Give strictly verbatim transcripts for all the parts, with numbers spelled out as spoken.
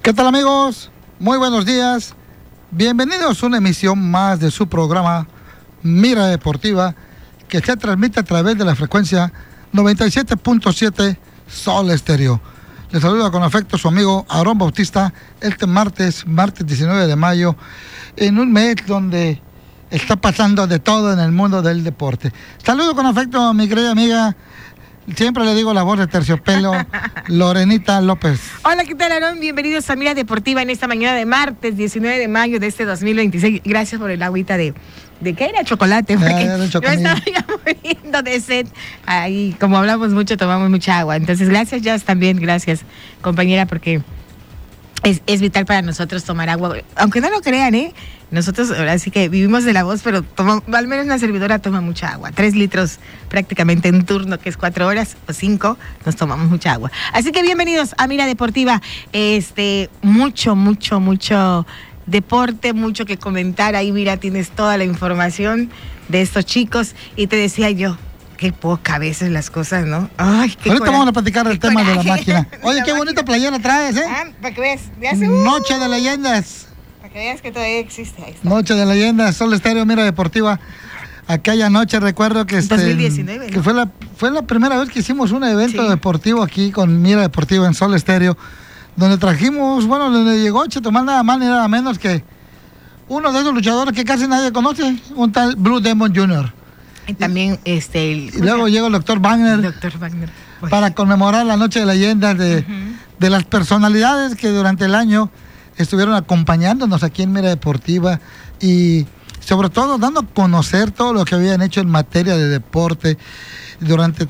¿Qué tal, amigos? Muy buenos días. Bienvenidos a una emisión más de su programa Mira Deportiva, que se transmite a través de la frecuencia noventa y siete punto siete Sol Estéreo. Les saluda con afecto su amigo Aarón Bautista este martes, martes diecinueve de mayo, en un mes donde está pasando de todo en el mundo del deporte. Saludo con afecto a mi querida amiga, siempre le digo la voz de terciopelo, Lorenita López. Hola, ¿qué tal, Aarón? Bienvenidos a Mira Deportiva en esta mañana de martes diecinueve de mayo de este dos mil veintiséis. Gracias por el agüita de... ¿De qué era? Chocolate, porque Ah, yo estaba ya muriendo de sed. Ahí, como hablamos mucho, tomamos mucha agua. Entonces, gracias, Jazz, también, gracias, compañera, porque es, es vital para nosotros tomar agua. Aunque no lo crean, ¿eh? Nosotros ahora sí que vivimos de la voz, pero tomamos, al menos una servidora toma mucha agua. Tres litros prácticamente en turno, que es cuatro horas o cinco, nos tomamos mucha agua. Así que bienvenidos a Mira Deportiva. Este, mucho, mucho, mucho... deporte, mucho que comentar. Ahí, mira, tienes toda la información de estos chicos. Y te decía yo, qué poca a veces las cosas, ¿no? Ay, qué Ahorita coraje, vamos a platicar del tema coraje. de la máquina. Oye, La qué máquina. bonita playera traes, ¿eh? Ah, para que veas, de hace, uh, Noche de leyendas. para que veas que todavía existe. Ahí está. Noche de leyendas, Sol Estéreo, Mira Deportiva. Aquella noche recuerdo que este, dos mil diecinueve, ¿no? que fue la fue la primera vez que hicimos un evento Sí. deportivo aquí con Mira Deportiva en Sol Estéreo, donde trajimos, bueno, donde llegó Chetumal nada más ni nada menos que uno de esos luchadores que casi nadie conoce, un tal Blue Demon junior Y también, este... El, Y luego llegó el doctor Wagner doctor Wagner. Pues, para conmemorar la Noche de Leyendas de, uh-huh. de las personalidades que durante el año estuvieron acompañándonos aquí en Mira Deportiva y sobre todo dando a conocer todo lo que habían hecho en materia de deporte durante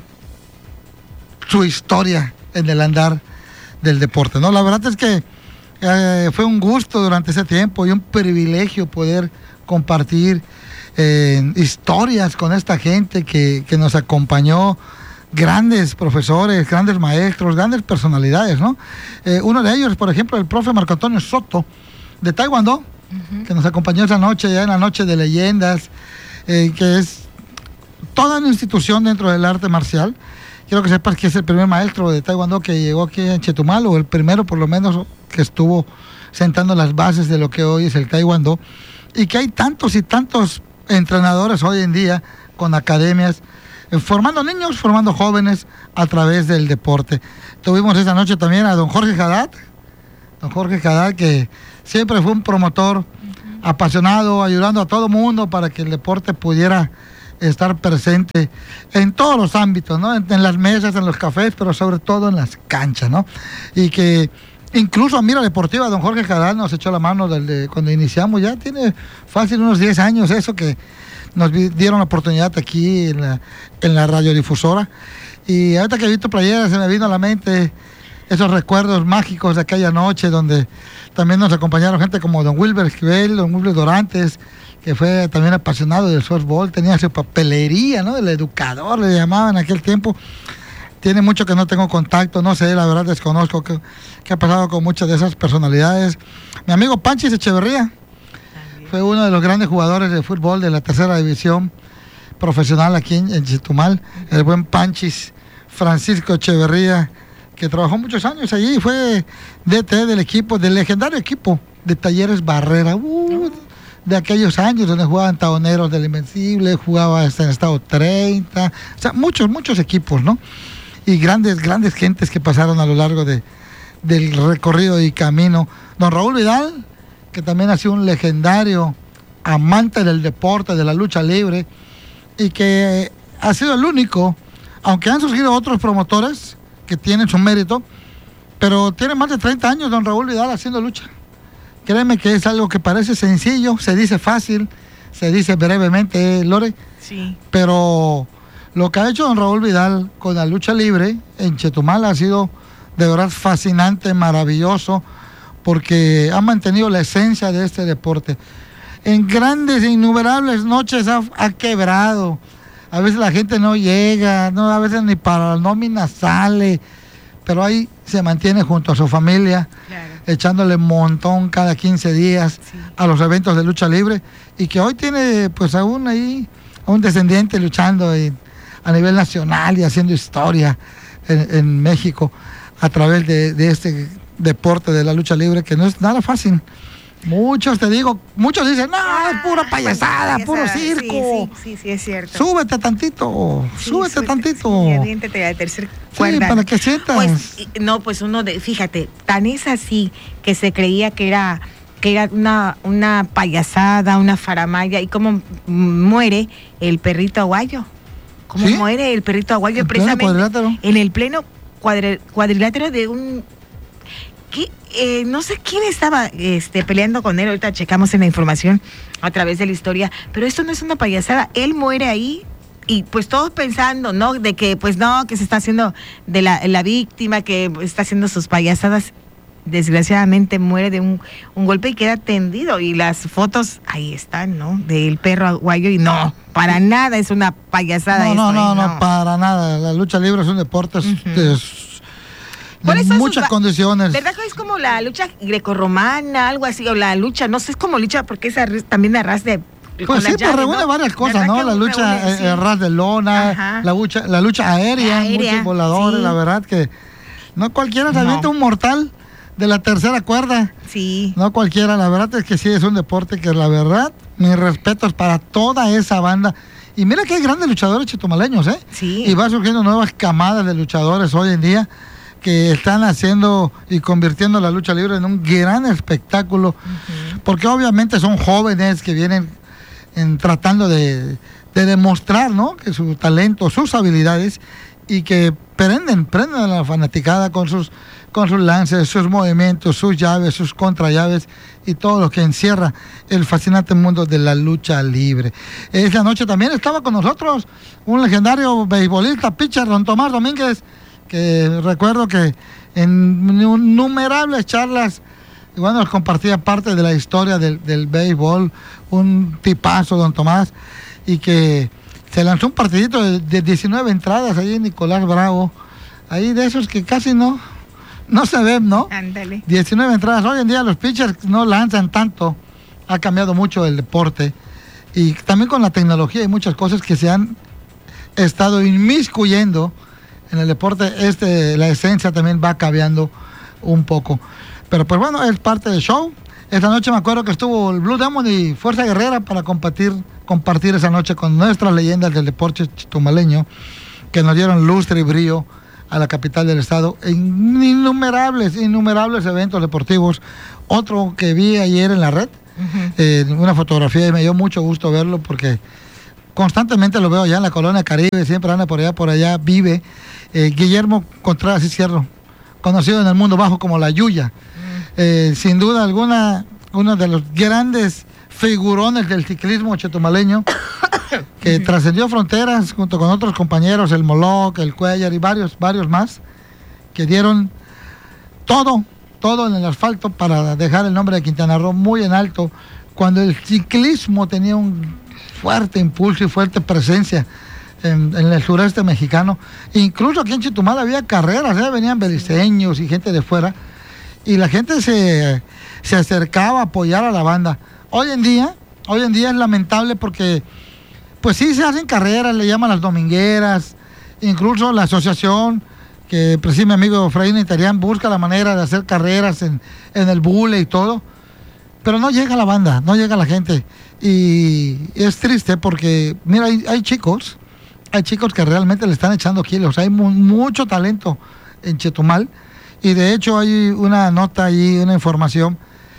su historia en el andar del deporte, ¿no? La verdad es que eh, fue un gusto durante ese tiempo y un privilegio poder compartir eh, historias con esta gente que, que nos acompañó, grandes profesores, grandes maestros, grandes personalidades, ¿no? Eh, uno de ellos, por ejemplo, el profe Marco Antonio Soto, de Taekwondo, uh-huh. que nos acompañó esa noche, ya en la Noche de Leyendas, eh, que es toda una institución dentro del arte marcial. Quiero que sepas que es el primer maestro de Taekwondo que llegó aquí en Chetumal, o el primero por lo menos que estuvo sentando las bases de lo que hoy es el Taekwondo, y que hay tantos y tantos entrenadores hoy en día con academias, eh, formando niños, formando jóvenes a través del deporte. Tuvimos esta noche también a don Jorge Haddad, don Jorge Haddad, que siempre fue un promotor uh-huh. apasionado, ayudando a todo mundo para que el deporte pudiera estar presente en todos los ámbitos, ¿no? En, en las mesas, en los cafés, pero sobre todo en las canchas, ¿no? Y que incluso a Mira Deportiva, don Jorge Haddad nos echó la mano desde cuando iniciamos, ya tiene fácil unos diez años eso, que nos vi, dieron la oportunidad aquí en la, en la radiodifusora. Y ahorita que he visto playeras se me vino a la mente esos recuerdos mágicos de aquella noche donde también nos acompañaron gente como don Wilber Esquivel, don Wilber Dorantes, que fue también apasionado del softball, tenía su papelería, ¿no? Del educador, le llamaban en aquel tiempo. Tiene mucho que no tengo contacto, no sé, la verdad desconozco qué, qué ha pasado con muchas de esas personalidades. Mi amigo Panchis Echeverría también fue uno de los grandes jugadores de fútbol de la tercera división profesional aquí en, en Chetumal. Uh-huh. El buen Panchis Francisco Echeverría, que trabajó muchos años allí y fue D T del equipo, del legendario equipo de Talleres Barrera. Uh, uh-huh. De aquellos años donde jugaban Taoneros del Invencible, jugaba hasta en Estado treinta, o sea, muchos, muchos equipos, ¿no? Y grandes, grandes gentes que pasaron a lo largo de, del recorrido y camino. Don Raúl Vidal, que también ha sido un legendario amante del deporte, de la lucha libre, y que ha sido el único, aunque han surgido otros promotores que tienen su mérito, pero tiene más de treinta años don Raúl Vidal haciendo lucha. Créeme que es algo que parece sencillo, se dice fácil, se dice brevemente, ¿eh, Lore? Sí. Pero lo que ha hecho don Raúl Vidal con la lucha libre en Chetumal ha sido de verdad fascinante, maravilloso, porque ha mantenido la esencia de este deporte. En grandes e innumerables noches ha, ha quebrado. A veces la gente no llega, no, a veces ni para la nómina sale, pero ahí se mantiene junto a su familia. Claro. Echándole un montón cada quince días sí. a los eventos de lucha libre, y que hoy tiene pues aún ahí a un descendiente luchando en, a nivel nacional y haciendo historia en, en México a través de, de este deporte de la lucha libre, que no es nada fácil. Muchos, te digo, muchos dicen, no, ah, es pura payasada, payasada, puro circo. Sí, sí, sí, sí, es cierto. Súbete tantito, sí, súbete, súbete tantito. Sí, aviéntate a la tercera cuerda. Sí, para que sientas. Pues, no, pues uno, de, fíjate, tan es así que se creía que era que era una, una payasada, una faramaya, y cómo muere el perrito aguayo. Cómo ¿Sí? muere el perrito aguayo ¿En precisamente en el pleno cuadri, cuadrilátero de un... ¿Qué? Eh, no sé quién estaba este, peleando con él, ahorita checamos en la información a través de la historia, pero esto no es una payasada, él muere ahí y pues todos pensando, ¿no? De que pues no, que se está haciendo de la, la víctima, que está haciendo sus payasadas, desgraciadamente muere de un, un golpe y queda tendido, y las fotos ahí están, ¿no? Del perro aguayo, y no, para nada es una payasada. No, esto, no, no, ¿eh? no, no, para nada, la lucha libre es un deporte, uh-huh. es, Por eso muchas es, condiciones. ¿Verdad que es como la lucha grecorromana, algo así, o la lucha, no sé, es como lucha, porque es arras, también a ras de... Pues sí, pues reúne ¿no? varias cosas, ¿no? La lucha reúne, sí. eh, ras de lona, la lucha, la lucha aérea, aérea muchos voladores, sí. La verdad que no cualquiera se avienta no. un mortal de la tercera cuerda. Sí. No cualquiera, la verdad es que sí, es un deporte que la verdad, mis respetos para toda esa banda. Y mira que hay grandes luchadores chetumaleños, ¿eh? Sí. Y va surgiendo nuevas camadas de luchadores hoy en día que están haciendo y convirtiendo la lucha libre en un gran espectáculo, uh-huh. porque obviamente son jóvenes que vienen en, tratando de, de demostrar, ¿no? Que su talento, sus habilidades, y que prenden, prenden a la fanaticada con sus, con sus lances, sus movimientos, sus llaves, sus contrallaves y todo lo que encierra el fascinante mundo de la lucha libre. Esa noche también estaba con nosotros un legendario beisbolista, pitcher, don Tomás Domínguez, que recuerdo que en innumerables charlas, bueno, nos compartía parte de la historia del, del béisbol, un tipazo, don Tomás, y que se lanzó un partidito de, de diecinueve entradas ahí en Nicolás Bravo, ahí de esos que casi no, no se ven, ¿no? Ándale. diecinueve entradas. Hoy en día los pitchers no lanzan tanto, ha cambiado mucho el deporte, y también con la tecnología hay muchas cosas que se han estado inmiscuyendo en el deporte. Este, la esencia también va cambiando un poco. Pero pues bueno, es parte del show. Esta noche me acuerdo que estuvo el Blue Demon y Fuerza Guerrera para compartir, compartir esa noche con nuestras leyendas del deporte chetumaleño, que nos dieron lustre y brillo a la capital del estado en innumerables, innumerables eventos deportivos. Otro que vi ayer en la red, uh-huh. eh, una fotografía, y me dio mucho gusto verlo porque constantemente lo veo allá en la colonia Caribe, siempre anda por allá, por allá vive, eh, Guillermo Contreras Izquierdo, conocido en el mundo bajo como La Yuya. Eh, sin duda alguna, uno de los grandes figurones del ciclismo chetumaleño, que trascendió fronteras junto con otros compañeros, el Moloch, el Cuellar y varios, varios más, que dieron todo, todo en el asfalto para dejar el nombre de Quintana Roo muy en alto, cuando el ciclismo tenía un fuerte impulso y fuerte presencia en, en el sureste mexicano. Incluso aquí en Chetumal había carreras, ¿eh? Venían beliceños y gente de fuera, y la gente se, se acercaba a apoyar a la banda. Hoy en día, hoy en día es lamentable porque, pues sí se hacen carreras, le llaman las domingueras, incluso la asociación que preside mi amigo Efraín Interián busca la manera de hacer carreras en, en el bule y todo, pero no llega la banda, no llega la gente, y es triste porque, mira, hay, hay chicos, hay chicos que realmente le están echando kilos, hay mu- mucho talento en Chetumal. Y de hecho hay una nota ahí, una información,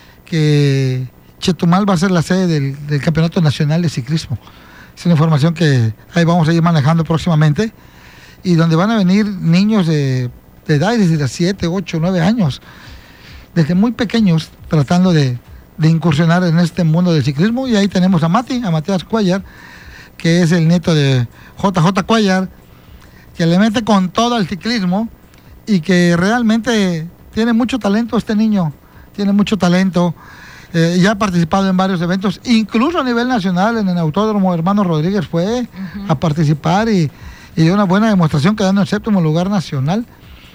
que Chetumal va a ser la sede del, del Campeonato Nacional de Ciclismo. Es una información que ahí vamos a ir manejando próximamente, y donde van a venir niños de, de edad desde siete, ocho, nueve años, desde muy pequeños, tratando de, de incursionar en este mundo del ciclismo. Y ahí tenemos a Mati, a Matías Cuellar, que es el nieto de J J Cuellar, que le mete con todo al ciclismo, y que realmente tiene mucho talento este niño, tiene mucho talento, eh, ya ha participado en varios eventos, incluso a nivel nacional, en el Autódromo Hermano Rodríguez fue uh-huh. a participar, y, y dio una buena demostración, quedando en séptimo lugar nacional,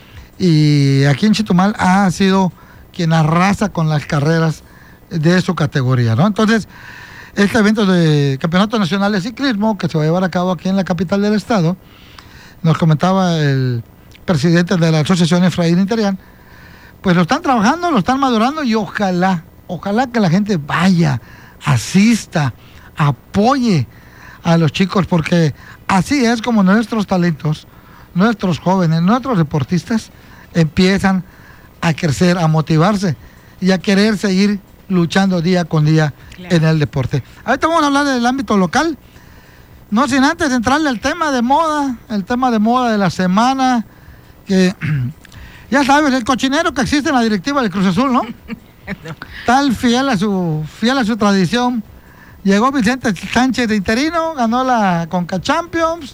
y aquí en Chetumal ha sido quien arrasa con las carreras de su categoría, ¿no? Entonces, este evento de Campeonato Nacional de Ciclismo, que se va a llevar a cabo aquí en la capital del estado, nos comentaba el presidente de la asociación Efraín Interián, pues lo están trabajando, lo están madurando y ojalá, ojalá que la gente vaya, asista, apoye a los chicos, porque así es como nuestros talentos, nuestros jóvenes, nuestros deportistas empiezan a crecer, a motivarse y a querer seguir luchando día con día, claro, en el deporte. Ahorita vamos a hablar del ámbito local, no sin antes entrarle al tema de moda, el tema de moda de la semana, que ya sabes, el cochinero que existe en la directiva del Cruz Azul, ¿no? No. Tal fiel a su fiel a su tradición. Llegó Vicente Sánchez de interino, ganó la Conca Champions,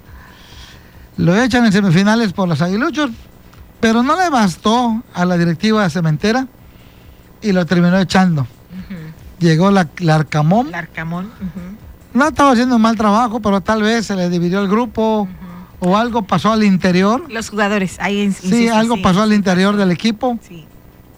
lo echan en semifinales por los aguiluchos, pero no le bastó a la directiva cementera y lo terminó echando. Uh-huh. Llegó la, la Arcamón. La Arcamón. Uh-huh. No estaba haciendo un mal trabajo, pero tal vez se le dividió el grupo, uh-huh, o algo pasó al interior. Los jugadores, ahí insisto, sí, algo sí, pasó sí, al interior sí, del equipo. Sí.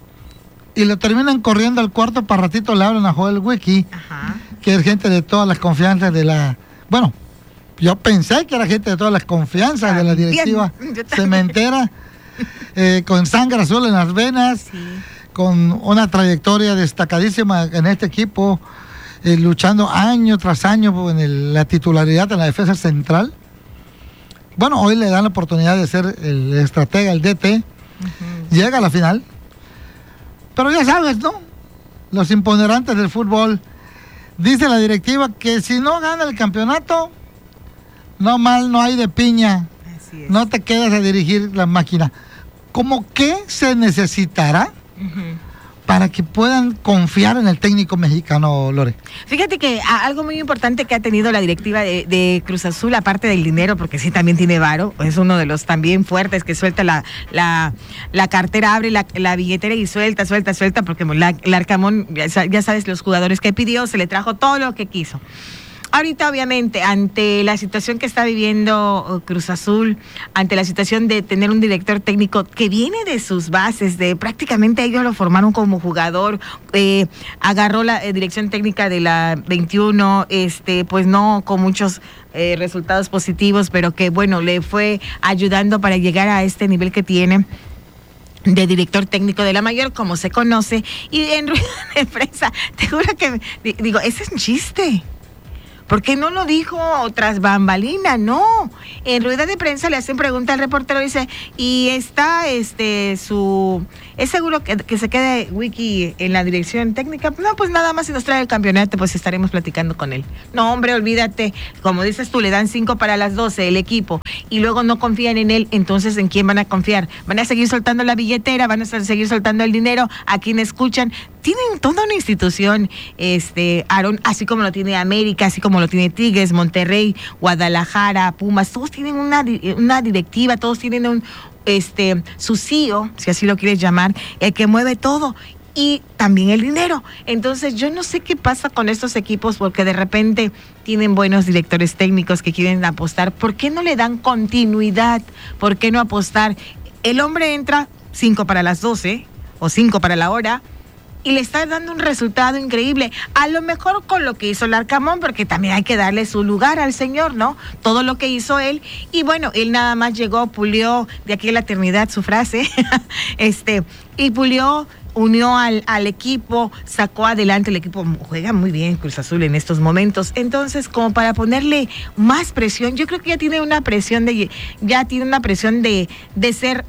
Y lo terminan corriendo al cuarto, para ratito le hablan a Joel Wiki, ajá, que es gente de todas las confianzas de la... Bueno, yo pensé que era gente de todas las confianzas, ah, de la directiva cementera, eh, con sangre azul en las venas, sí, con una trayectoria destacadísima en este equipo, eh, luchando año tras año en el, la titularidad en la defensa central. Bueno, hoy le dan la oportunidad de ser el estratega, el D T, uh-huh, llega a la final. Pero ya sabes, ¿no? Los imponderantes del fútbol. Dice la directiva que si no gana el campeonato, no mal, no hay de piña. Así es. No te quedas a dirigir la máquina. ¿Cómo qué se necesitará, uh-huh, para que puedan confiar en el técnico mexicano, Lore? Fíjate que a, algo muy importante que ha tenido la directiva de, de Cruz Azul, aparte del dinero, porque sí también tiene varo, es uno de los también fuertes que suelta la, la, la cartera, abre la, la billetera y suelta, suelta, suelta, porque la, el Arcamón, ya, ya sabes, los jugadores que pidió, se le trajo todo lo que quiso. Ahorita, obviamente, ante la situación que está viviendo Cruz Azul, ante la situación de tener un director técnico que viene de sus bases, de prácticamente ellos lo formaron como jugador, eh, agarró la eh, dirección técnica de la veintiuno, este, pues no con muchos eh, resultados positivos, pero que bueno, le fue ayudando para llegar a este nivel que tiene de director técnico de la mayor, como se conoce, y en rueda de prensa, te juro que digo, ese es un chiste. ¿Por qué no lo dijo tras bambalina? No. En rueda de prensa le hacen pregunta al reportero, dice, ¿y está este su... ¿Es seguro que, que se quede Wiki en la dirección técnica? No, pues nada más si nos trae el campeonato, pues estaremos platicando con él. No, hombre, olvídate. Como dices tú, le dan cinco para las doce el equipo y luego no confían en él, entonces ¿en quién van a confiar? ¿Van a seguir soltando la billetera? ¿Van a seguir soltando el dinero? ¿A quién escuchan? Tienen toda una institución, este, Aaron, así como lo tiene América, así como lo tiene Tigres, Monterrey, Guadalajara, Pumas, todos tienen una, una directiva, todos tienen un, este, su C E O, si así lo quieres llamar, el que mueve todo, y también el dinero. Entonces yo no sé qué pasa con estos equipos, porque de repente tienen buenos directores técnicos que quieren apostar. ¿Por qué no le dan continuidad? ¿Por qué no apostar? El hombre entra cinco para las doce o cinco para la hora, y le está dando un resultado increíble, a lo mejor con lo que hizo el Arcamón, porque también hay que darle su lugar al señor, ¿no? Todo lo que hizo él, y bueno, él nada más llegó, pulió, de aquí a la eternidad su frase, este, y pulió, unió al, al equipo, sacó adelante el equipo, juega muy bien Cruz Azul en estos momentos. Entonces, como para ponerle más presión, yo creo que ya tiene una presión de, ya tiene una presión de, de ser...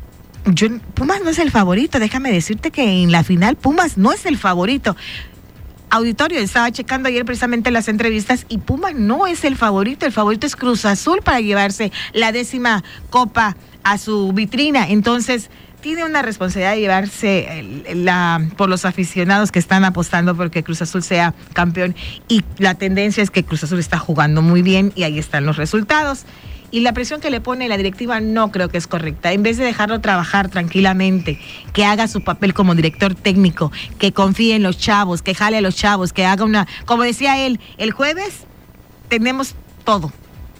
Yo, Pumas no es el favorito, déjame decirte que en la final Pumas no es el favorito. Auditorio, estaba checando ayer precisamente las entrevistas y Pumas no es el favorito, el favorito es Cruz Azul para llevarse la décima copa a su vitrina. Entonces, tiene una responsabilidad de llevarse la por los aficionados que están apostando porque Cruz Azul sea campeón, y la tendencia es que Cruz Azul está jugando muy bien y ahí están los resultados. Y la presión que le pone la directiva no creo que es correcta. En vez de dejarlo trabajar tranquilamente, que haga su papel como director técnico, que confíe en los chavos, que jale a los chavos, que haga una... Como decía él, el jueves tenemos todo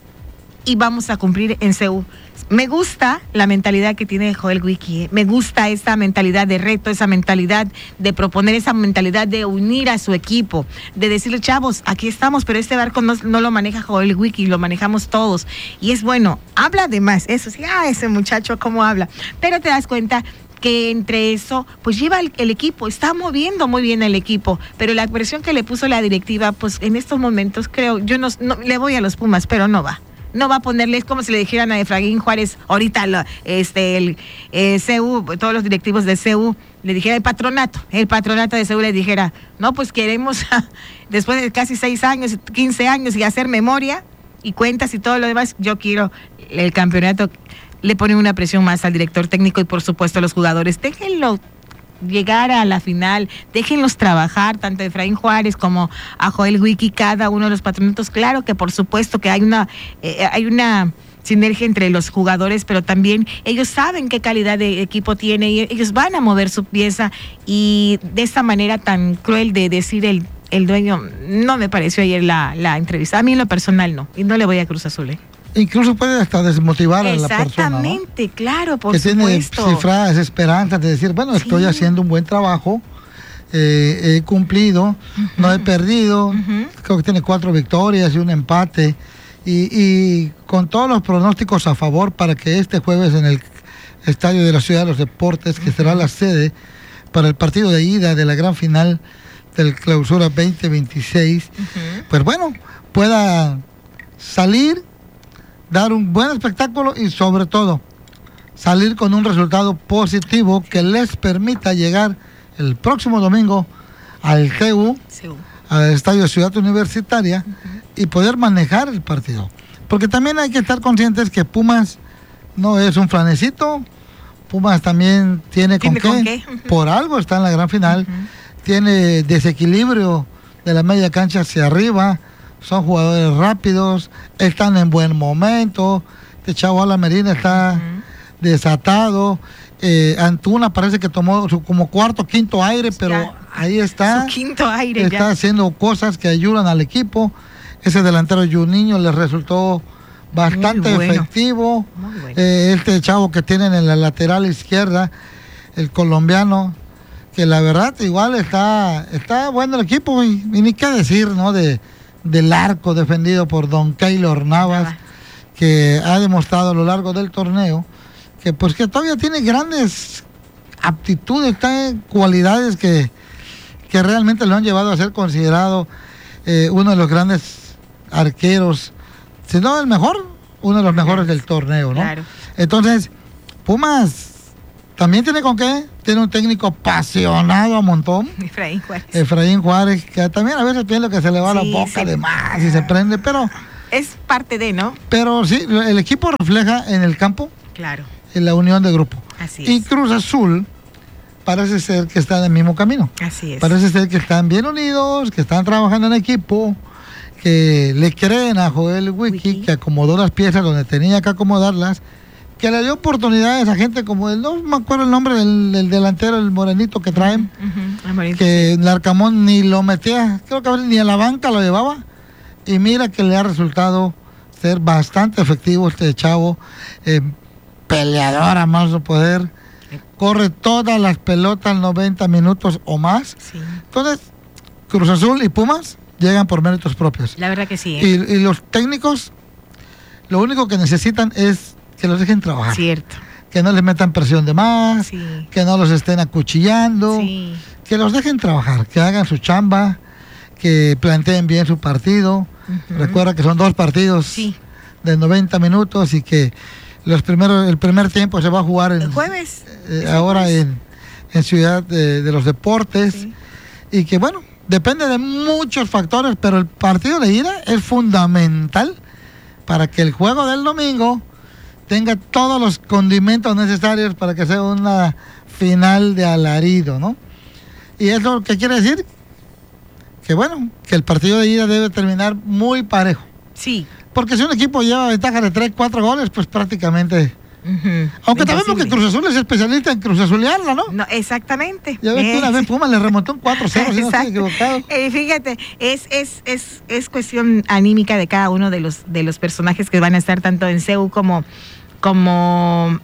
y vamos a cumplir en C U. Me gusta la mentalidad que tiene Joel Wiki, ¿eh? Me gusta esa mentalidad de reto, esa mentalidad de proponer, esa mentalidad de unir a su equipo, de decirle, chavos, aquí estamos, pero este barco no, no lo maneja Joel Wiki, lo manejamos todos. Y es bueno, habla de más, eso sí, ah, ese muchacho cómo habla, pero te das cuenta que entre eso, pues lleva el, el equipo, está moviendo muy bien el equipo, pero la presión que le puso la directiva, pues en estos momentos creo, yo no, no le voy a los Pumas, pero no va. No va a ponerle, es como si le dijeran a Efraín Juárez, ahorita lo, este, el eh, C U, todos los directivos de C U, le dijera el patronato, el patronato de C U le dijera, no, pues queremos, después de casi seis años, quince años y hacer memoria y cuentas y todo lo demás, yo quiero el campeonato. Le ponen una presión más al director técnico y por supuesto a los jugadores. Déjenlo llegar a la final, déjenlos trabajar, tanto a Efraín Juárez como a Joel Wiki, cada uno de los patronatos. Claro que por supuesto que hay una, eh, hay una sinergia entre los jugadores, pero también ellos saben qué calidad de equipo tiene y ellos van a mover su pieza, y de esta manera tan cruel de decir el, el dueño, no me pareció ayer la, la entrevista. A mí en lo personal no, y no le voy a Cruz Azul, ¿eh? Incluso puede hasta desmotivar a la persona, ¿no? Exactamente, claro, por que supuesto. Tiene cifradas esperanzas de decir, bueno, sí, estoy haciendo un buen trabajo, eh, he cumplido, uh-huh, no he perdido, uh-huh, creo que tiene cuatro victorias y un empate, y, y con todos los pronósticos a favor para que este jueves en el Estadio de la Ciudad de los Deportes, que uh-huh, será la sede para el partido de ida de la gran final del Clausura veinte veintiséis, uh-huh, pues bueno, pueda salir, dar un buen espectáculo y sobre todo salir con un resultado positivo que les permita llegar el próximo domingo al C U, sí, al Estadio Ciudad Universitaria, uh-huh, y poder manejar el partido. Porque también hay que estar conscientes que Pumas no es un flanecito, Pumas también tiene con, ¿Tiene qué? con qué, uh-huh, por algo está en la gran final, uh-huh, tiene desequilibrio de la media cancha hacia arriba, son jugadores rápidos, están en buen momento, este chavo Alan Medina está uh-huh, desatado, eh, Antuna parece que tomó su como cuarto, quinto aire, pero ya, ahí está, su quinto aire está ya. haciendo cosas que ayudan al equipo. Ese delantero Juninho le resultó bastante bueno, efectivo, bueno. eh, este chavo que tienen en la lateral izquierda, el colombiano, que la verdad igual está, está bueno el equipo, y, y ni qué decir, ¿no? De del arco defendido por don Keylor Navas, Navas, que ha demostrado a lo largo del torneo que pues que todavía tiene grandes aptitudes, tiene cualidades que, que realmente lo han llevado a ser considerado eh, uno de los grandes arqueros, si no el mejor, uno de los mejores del torneo, ¿no? Claro. Entonces, Pumas también tiene con qué, tiene un técnico apasionado a montón. Efraín Juárez. Efraín Juárez, que también a veces pienso que se le va sí, la boca sí. de más y se prende, pero... Es parte de, ¿no? Pero sí, el equipo refleja en el campo, claro, en la unión de grupo. Así y es. Cruz Azul parece ser que está en el mismo camino. Así es. Parece ser que están bien unidos, que están trabajando en equipo, que le creen a Joel Wiki, Wiki, que acomodó las piezas donde tenía que acomodarlas, que le dio oportunidades a gente como el, no me acuerdo el nombre del, del delantero, el morenito que traen, uh-huh, uh-huh. Morenito, que sí. Larcamón ni lo metía, creo que ni a la banca lo llevaba, y mira que le ha resultado ser bastante efectivo este chavo, eh, peleador a más no poder, corre todas las pelotas noventa minutos o más, sí. Entonces Cruz Azul y Pumas llegan por méritos propios. La verdad que sí. ¿eh? Y, y los técnicos, lo único que necesitan es que los dejen trabajar. Cierto. Que no les metan presión de más, sí. Que no los estén acuchillando, sí. Que los dejen trabajar, que hagan su chamba, que planteen bien su partido. Uh-huh. Recuerda que son dos partidos sí. de noventa minutos y que los primeros, el primer tiempo se va a jugar en, el jueves. Eh, ahora en, en Ciudad de, de los Deportes. Sí. Y que bueno, depende de muchos factores, pero el partido de ida es fundamental para que el juego del domingo tenga todos los condimentos necesarios para que sea una final de alarido, ¿no? Y eso ¿qué quiere decir? Que bueno, que el partido de ida debe terminar muy parejo. Sí. Porque si un equipo lleva ventaja de tres, cuatro goles, pues prácticamente... Uh-huh. Aunque también porque Cruz Azul es especialista en Cruz Azulearla, ¿no? No, exactamente. Ya ves que una vez Puma le remontó un cuatro cero, si no estoy equivocado. Eh, fíjate, es, es, es, es cuestión anímica de cada uno de los, de los personajes que van a estar tanto en C U como... como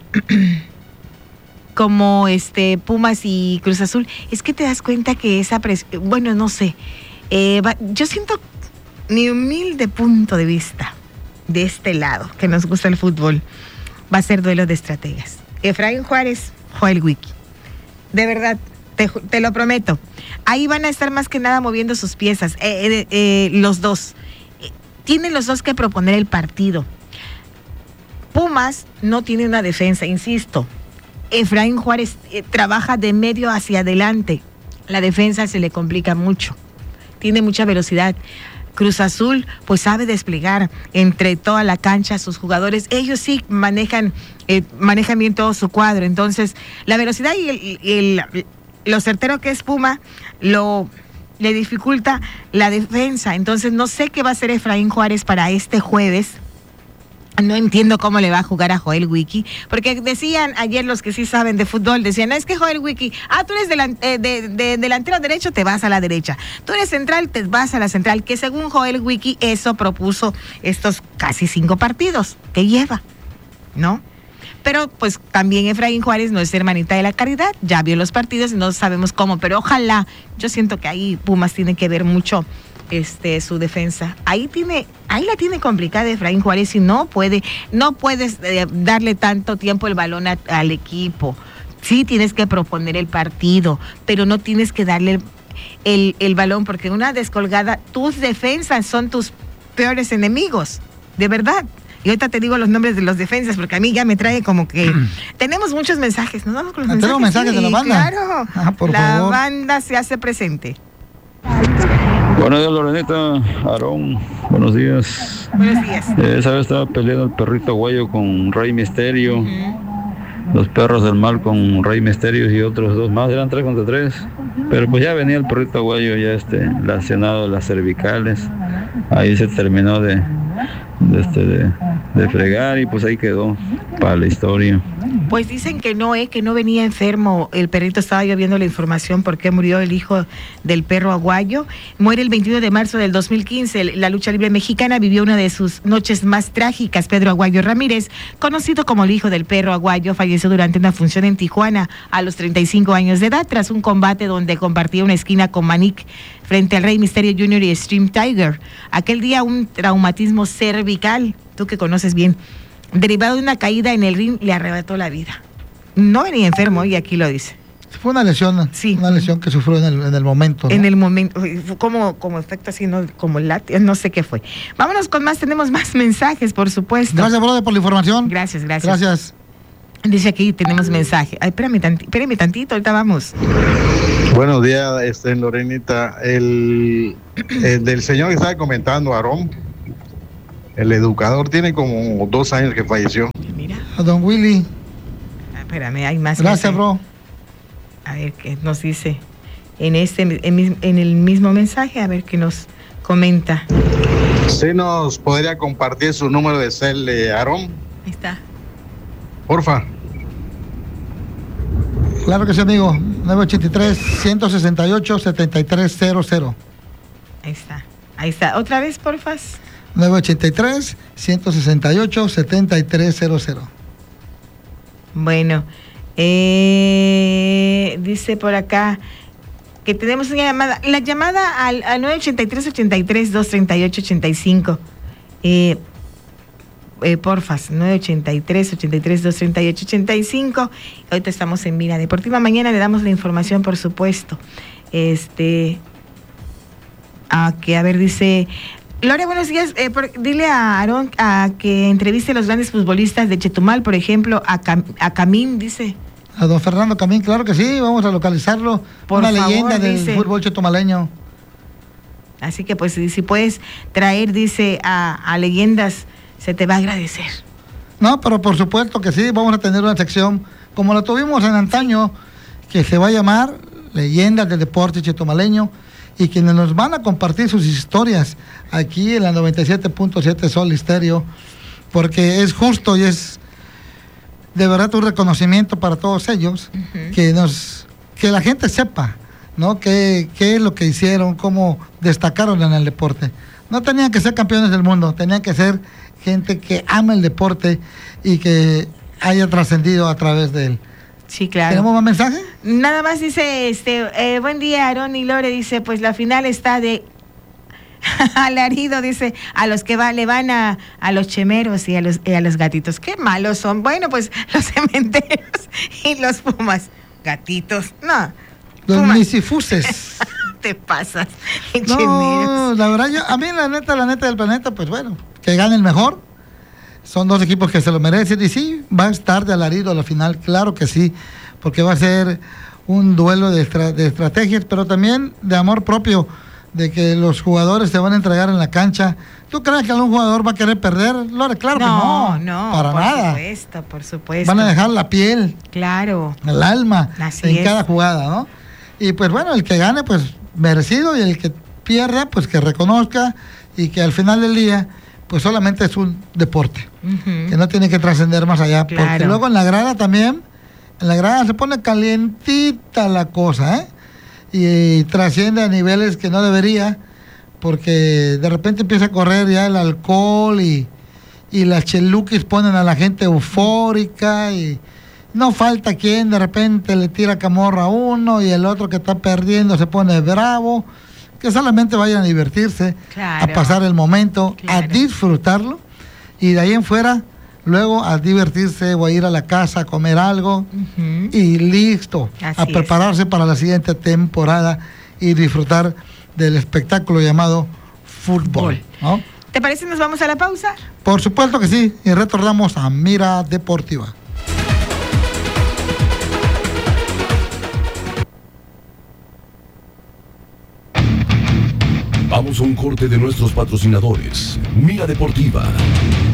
como este Pumas y Cruz Azul. Es que te das cuenta que esa presión, bueno, no sé, eh, va, yo siento mi humilde punto de vista de este lado, que nos gusta el fútbol, va a ser duelo de estrategas. Efraín Juárez, Joel Wiki. de verdad, te, te lo prometo. Ahí van a estar más que nada moviendo sus piezas, eh, eh, eh, los dos. Eh, tienen los dos que proponer el partido. Pumas no tiene una defensa, insisto. Efraín Juárez eh, trabaja de medio hacia adelante. La defensa se le complica mucho. Tiene mucha velocidad. Cruz Azul pues sabe desplegar entre toda la cancha a sus jugadores. Ellos sí manejan eh, manejan bien todo su cuadro. Entonces, la velocidad y, el, y el, lo certero que es Puma lo le dificulta la defensa. Entonces, no sé qué va a hacer Efraín Juárez para este jueves. No entiendo cómo le va a jugar a Joel Wiki, porque decían ayer los que sí saben de fútbol, decían, no, es que Joel Wiki, ah, tú eres delan, eh, de, de, delantero derecho, te vas a la derecha, tú eres central, te vas a la central, que según Joel Wiki eso propuso estos casi cinco partidos que lleva, ¿no? Pero pues también Efraín Juárez no es hermanita de la caridad, ya vio los partidos y no sabemos cómo, pero ojalá, yo siento que ahí Pumas tiene que ver mucho este su defensa. Ahí tiene, ahí la tiene complicada Efraín Juárez y no puede, no puedes eh, darle tanto tiempo el balón a, al equipo. Sí tienes que proponer el partido, pero no tienes que darle el, el, el balón, porque una descolgada, tus defensas son tus peores enemigos, de verdad. Y ahorita te digo los nombres de los defensas, porque a mí ya me trae como que tenemos muchos mensajes. Nos vamos con los mensajes. ¿Tenemos mensajes sí, de la banda? Claro, ah, por la favor. banda se hace presente. Buenos días, Lorenita, Aarón, buenos días. Buenos días. Eh, esa vez estaba peleando el perrito Aguayo con Rey Misterio, uh-huh. Los perros del mal con Rey Misterio y otros dos más, eran tres contra tres. Pero pues ya venía el perrito Aguayo ya este, lacionado de las cervicales, ahí se terminó de, de, este, de, de fregar y pues ahí quedó para la historia. Pues dicen que no, eh, que no venía enfermo. El perrito, estaba yo viendo la información por qué murió el hijo del perro Aguayo. Muere el veintiuno de marzo del dos mil quince. La lucha libre mexicana vivió una de sus noches más trágicas. Pedro Aguayo Ramírez, conocido como el hijo del perro Aguayo, falleció durante una función en Tijuana a los treinta y cinco años de edad, tras un combate donde compartía una esquina con Manic frente al Rey Misterio junior y Extreme Tiger. Aquel día un traumatismo cervical, tú que conoces bien, derivado de una caída en el ring, le arrebató la vida. No venía enfermo y aquí lo dice. Fue una lesión, sí. Una lesión que sufrió en el, en el momento, ¿no? En el momento, como, como efecto así, ¿no? Como látigo, no sé qué fue. Vámonos con más, tenemos más mensajes, por supuesto. Gracias, brother, por la información. Gracias, gracias. Gracias. Dice aquí, tenemos mensaje. Ay, espérame, tanti, espérame tantito, ahorita vamos. Buenos días, este, Lorenita. El, el del señor que estaba comentando, Aarón, el educador, tiene como dos años que falleció. Mira. A don Willy. Ah, espérame, hay más. Gracias, bro. A ver qué nos dice en este en, en el mismo mensaje, a ver qué nos comenta. ¿Sí nos podría compartir su número de cel de Aarón? Ahí está. Porfa. Claro que sí, amigo. nueve ocho tres, uno seis ocho, siete tres cero cero. Ahí está. Ahí está. Otra vez, porfa. nueve ocho tres, uno seis ocho, siete tres cero cero. Bueno, eh, dice por acá que tenemos una llamada. La llamada al, al nueve ocho tres, ocho tres, dos tres ocho, ocho cinco. Eh, eh, porfas, nueve ocho tres, ocho tres, dos tres ocho, ocho cinco. Ahorita estamos en Mira Deportiva. Mañana le damos la información, por supuesto. Este, a que, a ver, dice... Lore, buenos días. Eh, por, dile a Aarón a que entreviste a los grandes futbolistas de Chetumal, por ejemplo, a, Cam, a Camín, dice. A don Fernando Camín, claro que sí, vamos a localizarlo. Por Una favor, leyenda del dice. fútbol chetumaleño. Así que pues si, si puedes traer, dice, a, a leyendas, se te va a agradecer. No, pero por supuesto que sí, vamos a tener una sección como la tuvimos en antaño, que se va a llamar Leyendas del Deporte Chetumaleño, y quienes nos van a compartir sus historias aquí en la noventa y siete punto siete Sol Estéreo, porque es justo y es de verdad un reconocimiento para todos ellos, uh-huh. que nos que la gente sepa, ¿no? qué, qué es lo que hicieron, cómo destacaron en el deporte. No tenían que ser campeones del mundo, tenían que ser gente que ama el deporte y que haya trascendido a través de él. Sí, claro. ¿Tenemos más mensaje? Nada más dice, este, eh, buen día, Aarón y Lore, dice, pues la final está de alarido, dice, a los que va, le van a, a los chemeros y a los, y a los gatitos. Qué malos son. Bueno, pues los cementeros y los Pumas. gatitos, no. Los Pumas. misifuses. Te pasas. No, la verdad, yo, a mí la neta, la neta del planeta, pues bueno, que gane el mejor. Son dos equipos que se lo merecen y sí, va a estar de alarido a la final, claro que sí, porque va a ser un duelo de, estra- de estrategias, pero también de amor propio, de que los jugadores se van a entregar en la cancha. ¿Tú crees que algún jugador va a querer perder, Lore? Claro No, que no, no, para por nada. supuesto, por supuesto. Van a dejar la piel, Claro. el alma Así en es. cada jugada, ¿no? Y pues bueno, el que gane, pues merecido, y el que pierda, pues que reconozca y que al final del día, pues solamente es un deporte, Ujú. que no tiene que trascender más allá, porque Claro. luego en la grada también, en la grada se pone calientita la cosa, ¿eh? Y, trasciende a niveles que no debería, porque de repente empieza a correr ya el alcohol y, y las cheluquis ponen a la gente eufórica y no falta quien de repente le tira camorra a uno y el otro que está perdiendo se pone bravo. Que solamente vayan a divertirse, Claro. a pasar el momento, a Claro. disfrutarlo y de ahí en fuera, luego a divertirse o a ir a la casa a comer algo Ujú. y listo, Así a es. prepararse para la siguiente temporada y disfrutar del espectáculo llamado fútbol, ¿no? ¿Te parece nos vamos a la pausa? Por supuesto que sí, y retornamos a Mira Deportiva. Vamos a un corte de nuestros patrocinadores. Mira Deportiva.